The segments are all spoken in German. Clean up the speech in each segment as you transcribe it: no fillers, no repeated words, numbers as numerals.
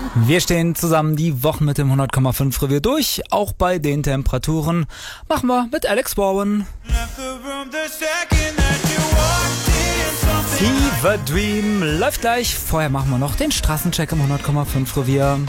Wir stehen zusammen die Wochen mit dem 100,5 Revier durch, auch bei den Temperaturen. Machen wir mit Alex Warren. Fever Dream läuft gleich. Vorher machen wir noch den Straßencheck im 100,5 Revier.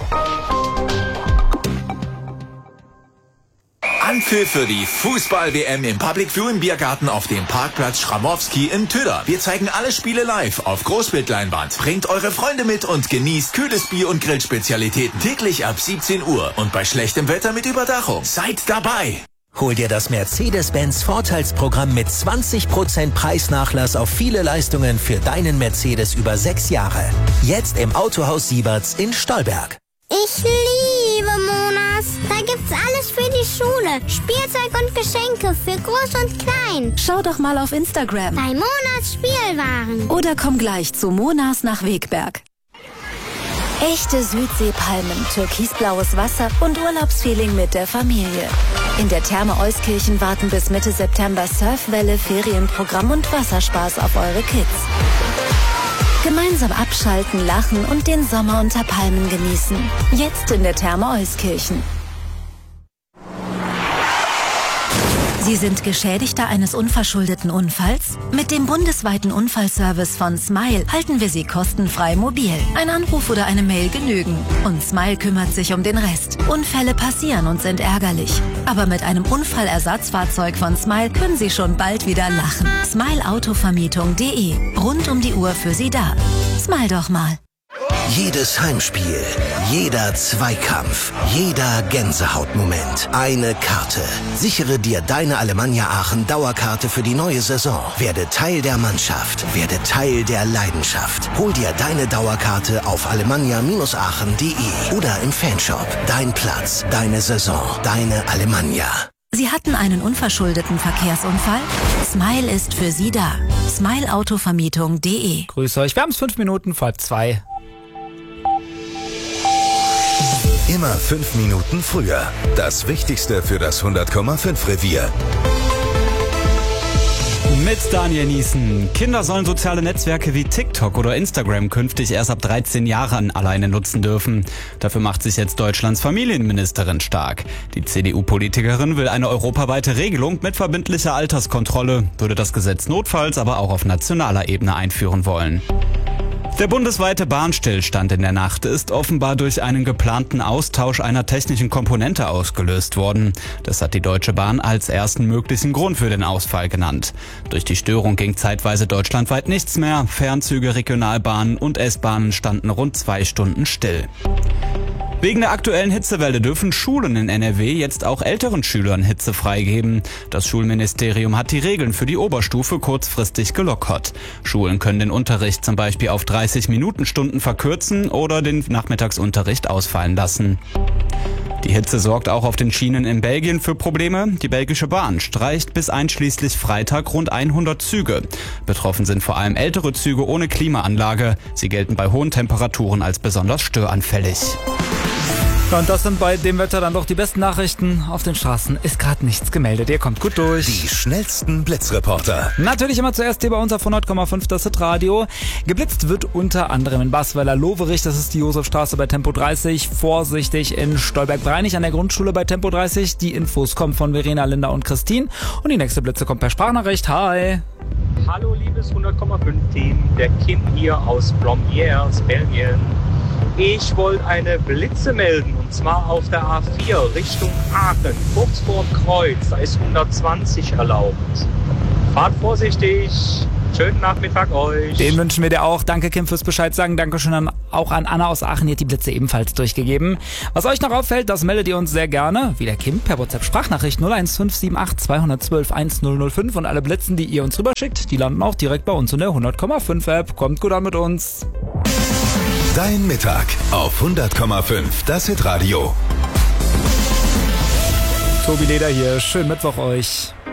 Anpfiff für die Fußball-WM im Public View im Biergarten auf dem Parkplatz Schramowski in Töder. Wir zeigen alle Spiele live auf Großbildleinwand. Bringt eure Freunde mit und genießt kühles Bier und Grillspezialitäten täglich ab 17 Uhr und bei schlechtem Wetter mit Überdachung. Seid dabei! Hol dir das Mercedes-Benz Vorteilsprogramm mit 20% Preisnachlass auf viele Leistungen für deinen Mercedes über 6 Jahre. Jetzt im Autohaus Sieberts in Stolberg. Ich liebe Monas. Da gibt's alles für die Schule. Spielzeug und Geschenke für Groß und Klein. Schau doch mal auf Instagram. Bei Monas Spielwaren. Oder komm gleich zu Monas nach Wegberg. Echte Südseepalmen, türkisblaues Wasser und Urlaubsfeeling mit der Familie. In der Therme Euskirchen warten bis Mitte September Surfwelle, Ferienprogramm und Wasserspaß auf eure Kids. Gemeinsam abschalten, lachen und den Sommer unter Palmen genießen. Jetzt in der Therme Euskirchen. Sie sind Geschädigter eines unverschuldeten Unfalls? Mit dem bundesweiten Unfallservice von Smile halten wir Sie kostenfrei mobil. Ein Anruf oder eine Mail genügen. Und Smile kümmert sich um den Rest. Unfälle passieren und sind ärgerlich. Aber mit einem Unfallersatzfahrzeug von Smile können Sie schon bald wieder lachen. Smileautovermietung.de. Rund um die Uhr für Sie da. Smile doch mal. Jedes Heimspiel, jeder Zweikampf, jeder Gänsehautmoment. Eine Karte. Sichere dir deine Alemannia Aachen Dauerkarte für die neue Saison. Werde Teil der Mannschaft. Werde Teil der Leidenschaft. Hol dir deine Dauerkarte auf alemannia-aachen.de oder im Fanshop. Dein Platz, deine Saison, deine Alemannia. Sie hatten einen unverschuldeten Verkehrsunfall? Smile ist für Sie da. Smileautovermietung.de. Grüß euch, wir haben es 5 Minuten vor 2. Immer 5 Minuten früher. Das Wichtigste für das 100,5 Revier. Mit Daniel Niesen. Kinder sollen soziale Netzwerke wie TikTok oder Instagram künftig erst ab 13 Jahren alleine nutzen dürfen. Dafür macht sich jetzt Deutschlands Familienministerin stark. Die CDU-Politikerin will eine europaweite Regelung mit verbindlicher Alterskontrolle, würde das Gesetz notfalls aber auch auf nationaler Ebene einführen wollen. Der bundesweite Bahnstillstand in der Nacht ist offenbar durch einen geplanten Austausch einer technischen Komponente ausgelöst worden. Das hat die Deutsche Bahn als ersten möglichen Grund für den Ausfall genannt. Durch die Störung ging zeitweise deutschlandweit nichts mehr. Fernzüge, Regionalbahnen und S-Bahnen standen rund 2 Stunden still. Wegen der aktuellen Hitzewelle dürfen Schulen in NRW jetzt auch älteren Schülern Hitze freigeben. Das Schulministerium hat die Regeln für die Oberstufe kurzfristig gelockert. Schulen können den Unterricht zum Beispiel auf 30-Minuten-Stunden verkürzen oder den Nachmittagsunterricht ausfallen lassen. Die Hitze sorgt auch auf den Schienen in Belgien für Probleme. Die belgische Bahn streicht bis einschließlich Freitag rund 100 Züge. Betroffen sind vor allem ältere Züge ohne Klimaanlage. Sie gelten bei hohen Temperaturen als besonders störanfällig. Und das sind bei dem Wetter dann doch die besten Nachrichten. Auf den Straßen ist gerade nichts gemeldet. Ihr kommt gut durch. Die schnellsten Blitzreporter. Natürlich immer zuerst hier bei uns auf 100,5 das Hitradio. Geblitzt wird unter anderem in Basweiler-Loverich, das ist die Josefstraße bei Tempo 30. Vorsichtig in Stolberg-Breinig an der Grundschule bei Tempo 30. Die Infos kommen von Verena, Linda und Christine. Und die nächste Blitze kommt per Sprachnachricht. Hi. Hallo liebes 100,5 Team, der Kim hier aus Blomiers, Belgien. Ich wollte eine Blitze melden und zwar auf der A4 Richtung Aachen, kurz vorm Kreuz, da ist 120 erlaubt. Fahrt vorsichtig, schönen Nachmittag euch. Den wünschen wir dir auch. Danke Kim fürs Bescheid sagen. Dankeschön auch an Anna aus Aachen, die hat die Blitze ebenfalls durchgegeben. Was euch noch auffällt, das meldet ihr uns sehr gerne. Wie der Kim per WhatsApp-Sprachnachricht 01578 212 1005 und alle Blitzen, die ihr uns rüberschickt, die landen auch direkt bei uns in der 100,5 App. Kommt gut an mit uns. Dein Mittag auf 100,5 das Hitradio. Tobi Leder hier. Schönen Mittwoch euch.